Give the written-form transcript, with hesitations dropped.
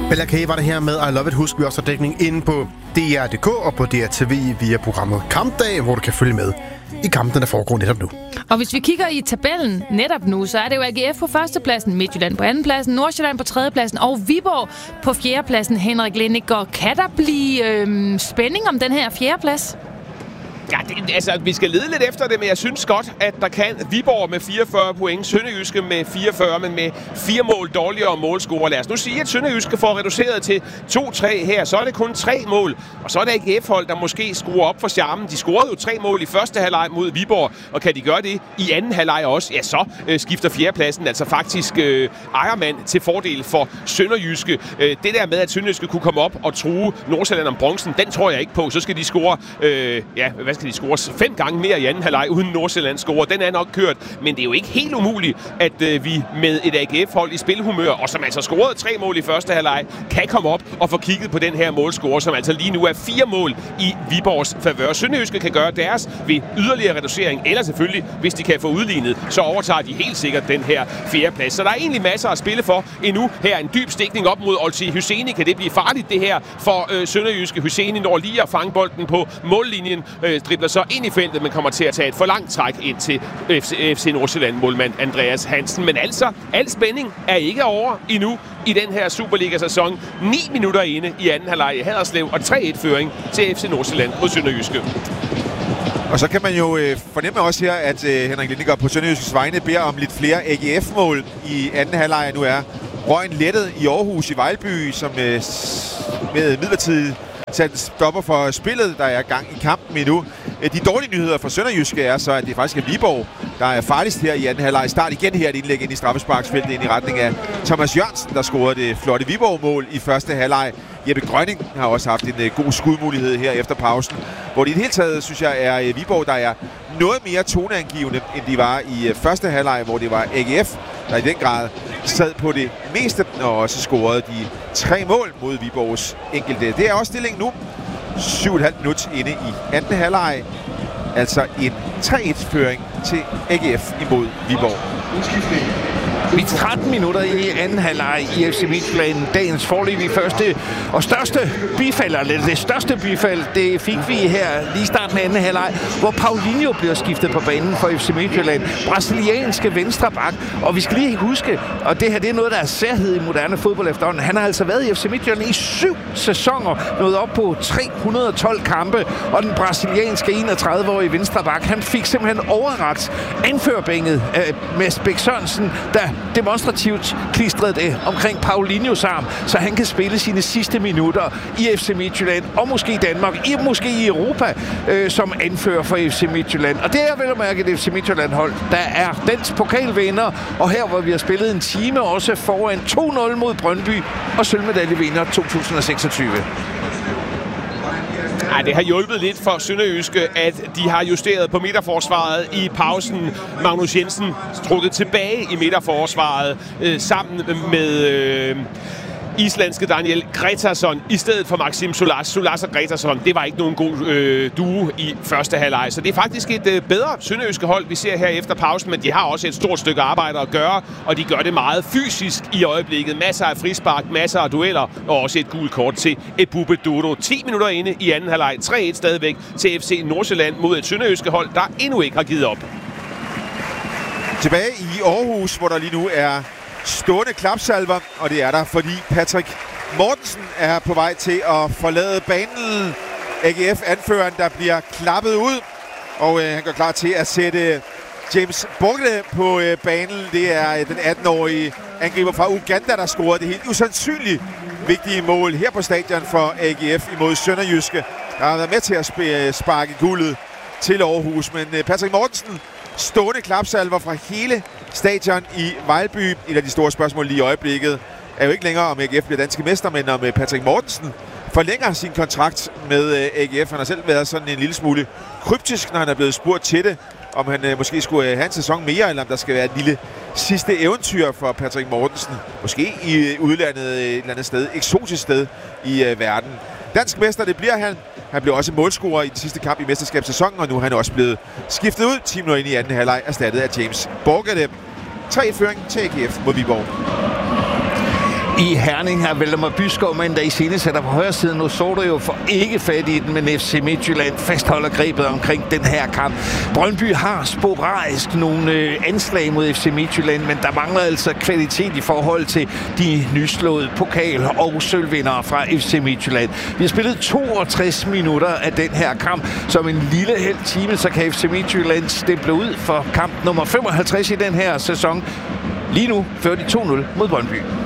Bella K var det her med I Love It. Husk, vi også har dækning inde på DR.dk og på DRTV via programmet Kampdag, hvor du kan følge med i kampen, der foregår netop nu. Og hvis vi kigger i tabellen netop nu, så er det jo AGF på førstepladsen, Midtjylland på andenpladsen, Nordsjælland på tredjepladsen og Viborg på fjerdepladsen. Henrik Lindegaard, kan der blive spænding om den her fjerdeplads? Ja, vi skal lede lidt efter det, men jeg synes godt, at der kan Viborg med 44 point, Sønderjyske med 44, men med 4 mål dårligere målscorer. Lad os nu sige, at Sønderjyske får reduceret til 2-3 her, så er det kun 3 mål. Og så er det AGF-hold, der måske skruer op for charmen. De scorede jo 3 mål i første halvleg mod Viborg, og kan de gøre det i anden halvleg også, ja, så skifter fjerdepladsen altså faktisk ejermand til fordel for Sønderjyske. Det der med, at Sønderjyske kunne komme op og true Nordsjælland om bronzen, den tror jeg ikke på. Så skal de score, skal de score 5 gange mere i anden halvleg, uden Nordsjælland scorer. Den er nok kørt, men det er jo ikke helt umuligt, at vi med et AGF-hold i spilhumør, og som altså scorede 3 mål i første halvleg, kan komme op og få kigget på den her målscore, som altså lige nu er 4 mål i Viborgs favør. Sønderjyske kan gøre deres ved yderligere reducering, eller selvfølgelig, hvis de kan få udlignet, så overtager de helt sikkert den her fjerdeplads. Så der er egentlig masser at spille for endnu. Her en dyb stikning op mod Olsi Hüseyin. Kan det blive farligt, det her for Sønderjyske? Hüseyin når lige at fange bolden på mållinjen, dribler så ind i feltet, men kommer til at tage et for langt træk ind til FC Nordsjælland-målmand Andreas Hansen. Men altså, al spænding er ikke over endnu i den her Superliga-sæson. 9 minutter inde i anden halvleg i Haderslev, og 3-1-føring til FC Nordsjælland mod Sønderjyske. Og så kan man jo fornemme også her, at Henrik Lindegaard på Sønderjyskes vegne beder om lidt flere AGF-mål i anden halvleg. Nu er røgen lettet i Aarhus i Vejlby, som med midlertidigt sat stopper for spillet, der er gang i kampen endnu. De dårlige nyheder for Sønderjyske er så, at det faktisk er Viborg, der er farligst her i anden halvleg. Start igen her et indlæg ind i straffesparksfeltet ind i retning af Thomas Jørgensen, der scorede det flotte Viborg-mål i første halvleg. Jeppe Grønning har også haft en god skudmulighed her efter pausen, hvor det i det hele taget, synes jeg, er Viborg, der er noget mere toneangivende, end de var i første halvleg, hvor det var AGF, der i den grad sad på det meste, og også scorede de 3 mål mod Viborgs enkelte. Det er også stillingen nu. 7,5 minut inde i anden halvleg. Altså en 3-1-føring til AGF imod Viborg. Vi er 13 minutter i anden halvleg i FC Midtjylland. Dagens foreløbige første og største bifald, eller det største bifald, det fik vi her lige i starten af anden halvleg, hvor Paulinho bliver skiftet på banen for FC Midtjylland. Brasilianske venstre bak. Og vi skal lige huske, og det her det er noget, der er særhed i moderne fodbold efterhånden. Han har altså været i FC Midtjylland i 7 sæsoner, nået op på 312 kampe, og den brasilianske 31-årige venstre bak, han fik simpelthen overrakt anførbænget med Bæk Sørensen, der demonstrativt klistrede det omkring Paulinhos arm, så han kan spille sine sidste minutter i FC Midtjylland, og måske i Danmark, måske i Europa, som anfører for FC Midtjylland. Og det er vel at mærke et FC Midtjylland-hold, der er dansk pokalvinder, og her hvor vi har spillet en time også foran 2-0 mod Brøndby, og sølvmedaljevinder 2026. Ej, det har hjulpet lidt for Sønderjyske, at de har justeret på midterforsvaret i pausen. Magnus Jensen trukket tilbage i midterforsvaret sammen med islandske Daniel Gretarsson i stedet for Maxim Solas. Solas og Gretarsson, det var ikke nogen god duo i første halvleg. Så det er faktisk et bedre Sønderjyske hold, vi ser her efter pausen, men de har også et stort stykke arbejde at gøre, og de gør det meget fysisk i øjeblikket. Masser af frispark, masser af dueller, og også et gult kort til Ebube Dodo. 10 minutter inde i anden halvleg. 3-1 stadigvæk til FC Nordsjælland mod et Sønderjyske hold, der endnu ikke har givet op. Tilbage i Aarhus, hvor der lige nu er stående klapsalver, og det er der, fordi Patrick Mortensen er på vej til at forlade banen. AGF-anføreren, der bliver klappet ud, og han går klar til at sætte James Borgele på banen. Det er den 18-årige angriber fra Uganda, der scorede det helt usandsynligt vigtige mål her på stadion for AGF imod Sønderjyske. Der har været med til at sparke guldet til Aarhus, men Patrick Mortensen, stående klapsalver fra hele stadion i Vejlby. Et af de store spørgsmål lige i øjeblikket er jo ikke længere, om AGF bliver danske mester, men om Patrick Mortensen forlænger sin kontrakt med AGF. Han har selv været sådan en lille smule kryptisk, når han er blevet spurgt til det, om han måske skulle have en sæson mere, eller om der skal være et lille sidste eventyr for Patrick Mortensen. Måske i udlandet et eller andet sted, eksotisk sted i verden. Dansk mester, det bliver han. Han blev også målscorer i den sidste kamp i mesterskabssæsonen, og nu er han også blevet skiftet ud 10 minutter ind i anden halvleg, erstattet af James Borgele. 3-1-føring til AGF mod Viborg. I Herning har Valdemar Byskov mand, der i scene sætter på højre side. Nu så du jo for ikke fat i den, men FC Midtjylland fastholder grebet omkring den her kamp. Brøndby har sporadisk nogle anslag mod FC Midtjylland, men der mangler altså kvalitet i forhold til de nyslåede pokal- og sølvvindere fra FC Midtjylland. Vi har spillet 62 minutter af den her kamp. Som en lille halv time, så kan FC Midtjylland stemple ud for kamp nummer 55 i den her sæson. Lige nu fører de 2-0 mod Brøndby.